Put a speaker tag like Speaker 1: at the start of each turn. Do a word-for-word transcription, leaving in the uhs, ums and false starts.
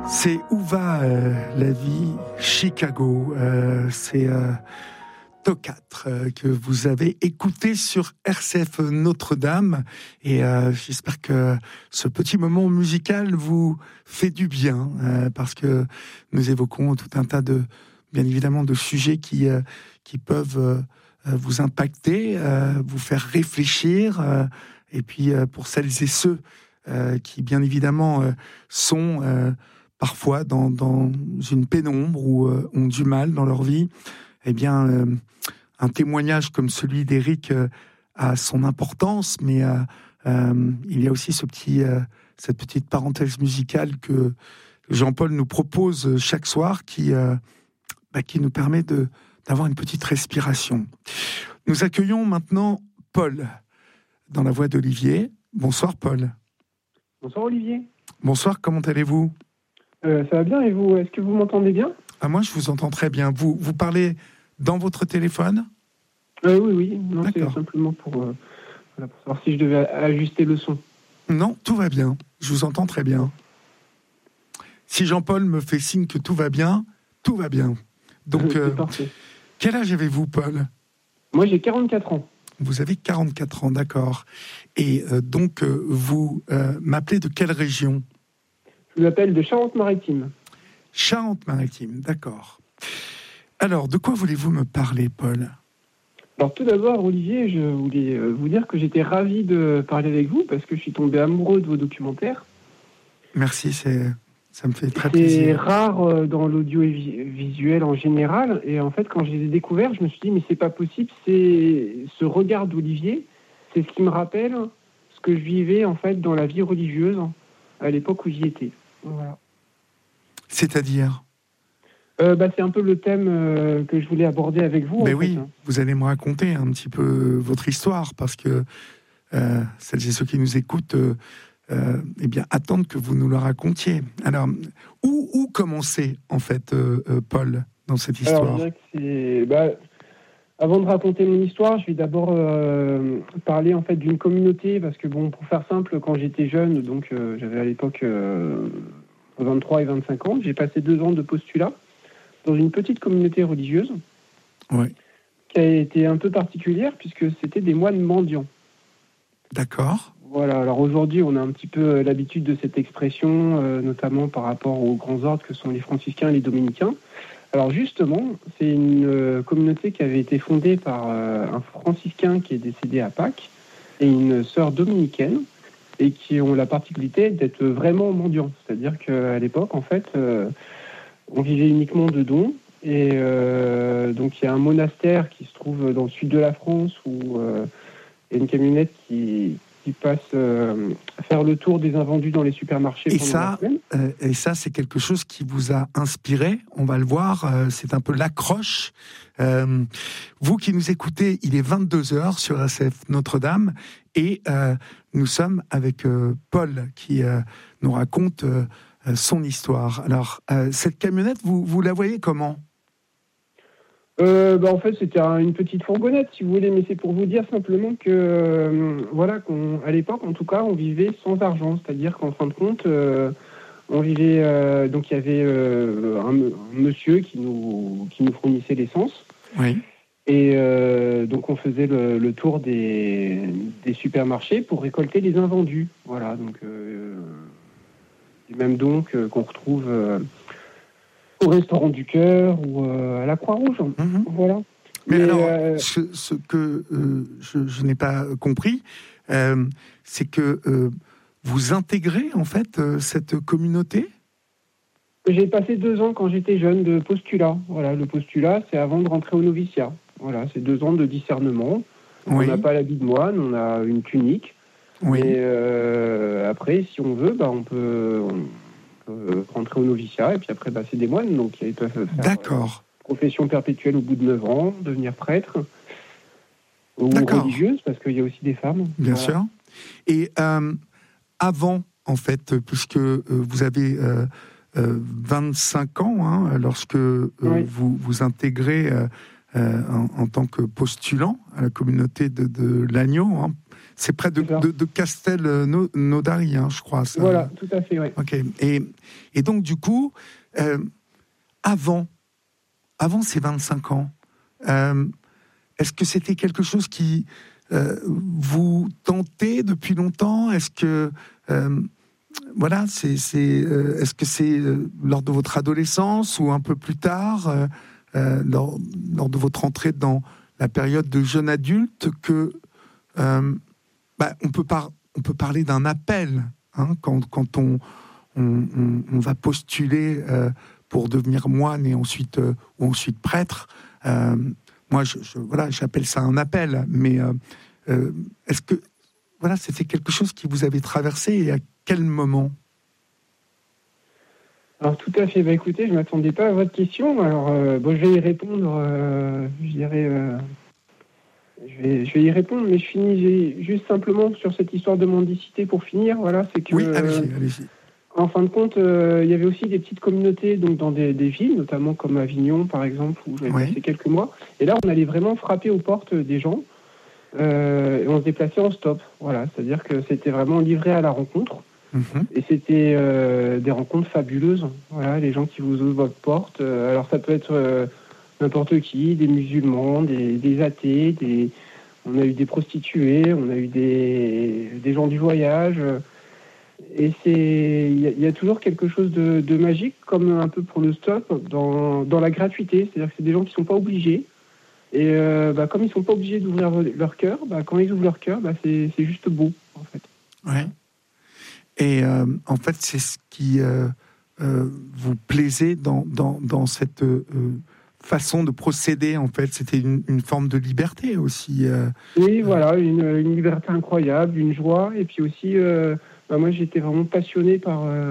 Speaker 1: C'est Où va euh, la vie Chicago. Euh, c'est euh, Tocat euh, que vous avez écouté sur R C F Notre-Dame. Et euh, j'espère que ce petit moment musical vous fait du bien, euh, parce que nous évoquons tout un tas de, bien évidemment, de sujets qui, euh, qui peuvent euh, vous impacter, euh, vous faire réfléchir. Euh, et puis, euh, pour celles et ceux euh, qui, bien évidemment, euh, sont... Euh, parfois dans, dans une pénombre ou euh, ont du mal dans leur vie, eh bien, euh, un témoignage comme celui d'Éric euh, a son importance, mais euh, euh, il y a aussi ce petit, euh, cette petite parenthèse musicale que Jean-Paul nous propose chaque soir, qui, euh, bah, qui nous permet de, d'avoir une petite respiration. Nous accueillons maintenant Paul, dans la voix d'Olivier. Bonsoir Paul.
Speaker 2: Bonsoir Olivier.
Speaker 1: Bonsoir, comment allez-vous ?
Speaker 2: Euh, ça va bien et vous ? Est-ce que vous m'entendez bien ?
Speaker 1: Ah, moi, je vous entends très bien. Vous, vous parlez dans votre téléphone ?
Speaker 2: euh, Oui, oui. Non,
Speaker 1: D'accord.
Speaker 2: C'est simplement pour, euh, voilà, pour savoir si je devais ajuster le son.
Speaker 1: Non, tout va bien. Je vous entends très bien. Si Jean-Paul me fait signe que tout va bien, tout va bien. Donc,
Speaker 2: C'est
Speaker 1: euh,
Speaker 2: parfait.
Speaker 1: Quel âge avez-vous, Paul ?
Speaker 2: Moi, j'ai quarante-quatre ans.
Speaker 1: Vous avez quarante-quatre ans, d'accord. Et euh, donc, euh, vous euh, m'appelez de quelle région ?
Speaker 2: Je vous appelle de Charente-Maritime.
Speaker 1: Charente-Maritime, d'accord. Alors, de quoi voulez-vous me parler, Paul ?
Speaker 2: Alors tout d'abord, Olivier, je voulais vous dire que j'étais ravi de parler avec vous parce que je suis tombé amoureux de vos documentaires.
Speaker 1: Merci, c'est, ça me fait très
Speaker 2: C'est
Speaker 1: plaisir.
Speaker 2: C'est rare dans l'audiovisuel en général. Et en fait, quand je les ai découverts, je me suis dit, mais c'est pas possible. C'est ce regard d'Olivier, c'est ce qui me rappelle ce que je vivais en fait dans la vie religieuse à l'époque où j'y étais. Voilà.
Speaker 1: C'est-à-dire ?
Speaker 2: euh, bah, C'est un peu le thème euh, que je voulais aborder avec vous.
Speaker 1: Mais
Speaker 2: en
Speaker 1: oui,
Speaker 2: fait, hein.
Speaker 1: Vous allez me raconter un petit peu votre histoire, parce que euh, celles et ceux qui nous écoutent euh, euh, eh bien, attendent que vous nous le racontiez. Alors, où, où commencer, en fait, euh, euh, Paul, dans cette histoire ?
Speaker 2: Alors, je dirais que c'est... Bah, avant de raconter mon histoire, je vais d'abord euh, parler en fait d'une communauté, parce que bon, pour faire simple, quand j'étais jeune, donc euh, j'avais à l'époque euh, vingt-trois et vingt-cinq ans, j'ai passé deux ans de postulat dans une petite communauté religieuse,
Speaker 1: oui.
Speaker 2: Qui a été un peu particulière puisque c'était des moines mendiants.
Speaker 1: D'accord.
Speaker 2: Voilà. Alors aujourd'hui, on a un petit peu l'habitude de cette expression, euh, notamment par rapport aux grands ordres que sont les franciscains et les dominicains. Alors justement, c'est une euh, communauté qui avait été fondée par euh, un franciscain qui est décédé à Pâques et une sœur dominicaine, et qui ont la particularité d'être vraiment mendiants. C'est-à-dire qu'à l'époque, en fait, euh, on vivait uniquement de dons. Et euh, donc il y a un monastère qui se trouve dans le sud de la France où euh, il y a une camionnette qui, qui passe euh, à faire le tour des invendus dans les supermarchés
Speaker 1: et
Speaker 2: pendant
Speaker 1: ça,
Speaker 2: la semaine.
Speaker 1: Euh, et ça, c'est quelque chose qui vous a inspiré, on va le voir, euh, c'est un peu l'accroche. Euh, vous qui nous écoutez, il est vingt-deux heures sur R C F Notre-Dame, et euh, nous sommes avec euh, Paul qui euh, nous raconte euh, son histoire. Alors, euh, cette camionnette, vous, vous la voyez comment ?
Speaker 2: Euh, bah en fait, c'était un, une petite fourgonnette, si vous voulez, mais c'est pour vous dire simplement que, euh, voilà, qu'on, à l'époque, en tout cas, on vivait sans argent. C'est-à-dire qu'en fin de compte, euh, on vivait... Euh, donc, il y avait euh, un, un monsieur qui nous, qui nous fournissait l'essence.
Speaker 1: Oui.
Speaker 2: Et euh, donc, on faisait le, le tour des, des supermarchés pour récolter les invendus. Voilà, donc... Euh, les mêmes dons que, qu'on retrouve... Euh, au Restaurant du Cœur ou euh, à la Croix-Rouge.
Speaker 1: Mmh.
Speaker 2: Voilà.
Speaker 1: Mais, Mais alors,
Speaker 2: euh...
Speaker 1: ce, ce que euh, je, je n'ai pas compris, euh, c'est que euh, vous intégrez en fait euh, cette communauté ?
Speaker 2: J'ai passé deux ans quand j'étais jeune de postulat. Voilà, le postulat, c'est avant de rentrer au noviciat. Voilà, c'est deux ans de discernement. Oui. On n'a pas l'habit de moine, on a une tunique. Oui. Et euh, après, si on veut, bah, on peut... On... Euh, rentrer au noviciat, et puis après, bah, c'est des moines, donc ils peuvent faire
Speaker 1: D'accord.
Speaker 2: Euh, profession perpétuelle au bout de neuf ans, devenir prêtre, ou
Speaker 1: D'accord.
Speaker 2: religieuse, parce qu'il y a aussi des femmes.
Speaker 1: Bien
Speaker 2: voilà.
Speaker 1: sûr. Et euh, avant, en fait, puisque euh, vous avez euh, euh, vingt-cinq ans, hein, lorsque euh, oui. vous vous intégrez euh, euh, en, en tant que postulant à la communauté de, de l'Agneau, hein, c'est près de, de, de Castelnaudary, hein, je crois. Ça.
Speaker 2: Voilà, tout à fait, oui.
Speaker 1: Ok. Et, et donc, du coup, euh, avant, avant ces vingt-cinq ans, euh, est-ce que c'était quelque chose qui euh, vous tentait depuis longtemps ? Est-ce que... Euh, Voilà, c'est, c'est, euh, est-ce que c'est euh, lors de votre adolescence ou un peu plus tard, euh, euh, lors, lors de votre entrée dans la période de jeune adulte, que euh, bah, on peut par, on peut parler d'un appel hein, quand, quand on, on, on, on va postuler euh, pour devenir moine et ensuite euh, ou ensuite prêtre. Euh, moi, je, je, voilà, j'appelle ça un appel. Mais euh, euh, est-ce que voilà, c'était quelque chose qui vous avait traversé et à quel moment ?
Speaker 2: Alors tout à fait. Bah, écoutez, je ne m'attendais pas à votre question. Alors euh, bon, je vais y répondre. Euh, je dirais, euh, je vais, je vais y répondre, mais je finis juste simplement sur cette histoire de mendicité pour finir. Voilà, c'est que.
Speaker 1: Oui, allez-y, allez-y.
Speaker 2: En fin de compte, euh, il y avait aussi des petites communautés donc dans des, des villes, notamment comme Avignon, par exemple, où j'avais
Speaker 1: Oui.
Speaker 2: passé quelques mois. Et là, on allait vraiment frapper aux portes des gens. Euh, et on se déplaçait en stop, voilà, c'est-à-dire que c'était vraiment livré à la rencontre,
Speaker 1: Mmh.
Speaker 2: et c'était euh, des rencontres fabuleuses, voilà, les gens qui vous ouvrent votre porte, euh, alors ça peut être euh, n'importe qui, des musulmans, des, des athées, des... on a eu des prostituées, on a eu des, des gens du voyage, euh, et c'est il y, y a toujours quelque chose de, de magique, comme un peu pour le stop, dans, dans la gratuité, c'est-à-dire que c'est des gens qui sont pas obligés. Et euh, bah, comme ils ne sont pas obligés d'ouvrir leur cœur, bah, quand ils ouvrent leur cœur, bah, c'est, c'est juste beau, en fait.
Speaker 1: Ouais. Et euh, en fait, c'est ce qui euh, euh, vous plaisait dans, dans, dans cette euh, façon de procéder, en fait. C'était une, une forme de liberté aussi. Euh,
Speaker 2: oui, voilà, une, une liberté incroyable, une joie. Et puis aussi, euh, bah, moi, j'étais vraiment passionné par... Euh,